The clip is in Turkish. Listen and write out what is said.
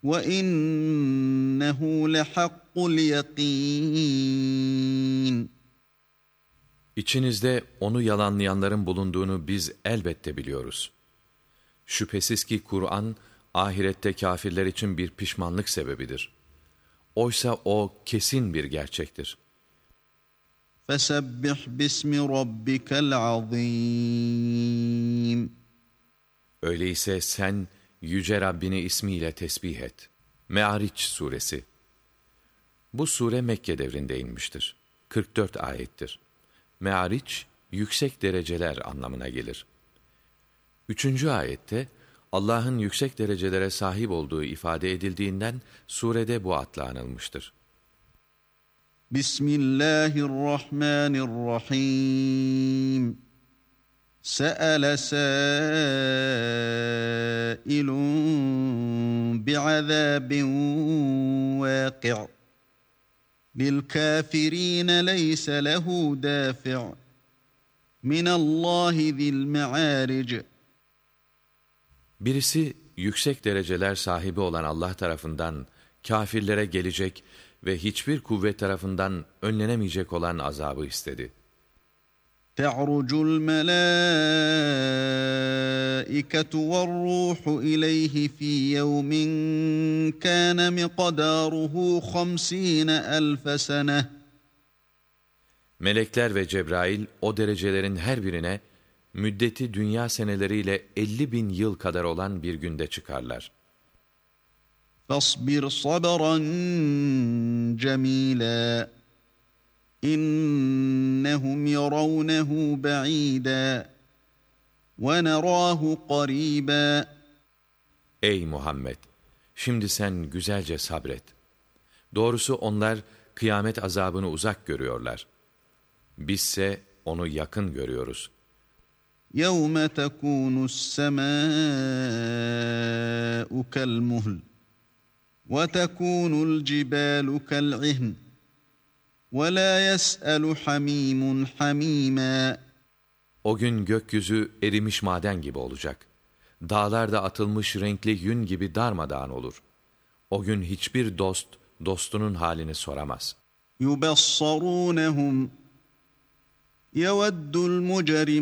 وَإِنَّهُ لَحَقُّ الْيَقِينِ. İçinizde onu yalanlayanların bulunduğunu biz elbette biliyoruz. Şüphesiz ki Kur'an, ahirette kâfirler için bir pişmanlık sebebidir. Oysa o kesin bir gerçektir. فَسَبِّحْ بِاسْمِ رَبِّكَ الْعَظِيمِ. Öyleyse sen Yüce Rabbini ismiyle tesbih et. Me'ariç suresi. Bu sure Mekke devrinde inmiştir. 44 ayettir. Me'ariç, yüksek dereceler anlamına gelir. 3. ayette Allah'ın yüksek derecelere sahip olduğu ifade edildiğinden surede bu adla anılmıştır. Bismillahirrahmanirrahim. Se'ele sâilun bi'azâbin vâki'. Lilkâfirîne leyse lehu dâfi'. Minallâhi zil me'âric. Birisi yüksek dereceler sahibi olan Allah tarafından kâfirlere gelecek ve hiçbir kuvvet tarafından önlenemeyecek olan azabı istedi. Te'rucul melâiketu ve'r-rûhu ileyhi fî yevmin kâne miqdâruhu 50.000 sene. Melekler ve Cebrail o derecelerin her birine müddeti dünya seneleriyle 50.000 yıl kadar olan bir günde çıkarlar. فَاصْبِرْ صَبْرًا جَمِيلًا إِنَّهُمْ يَرَوْنَهُ بَعِيدًا وَنَرَاهُ قَرِيبًا. Ey Muhammed! Şimdi sen güzelce sabret. Doğrusu onlar kıyamet azabını uzak görüyorlar. Bizse onu yakın görüyoruz. يَوْمَ تَكُونُ السَّمَاءُ كَالْمُهْلِ وَتَكُونُ الْجِبَالُ كَالْعِهْنِ وَلَا يَسْأَلُ حَمِيمٌ حَمِيمًا. O gün gökyüzü erimiş maden gibi olacak. Dağlar da atılmış renkli yün gibi darmadağın olur. O gün hiçbir dost, dostunun halini soramaz. يُبَصَّرُونَهُمْ يَوَدُّ الْمُجْرِمُ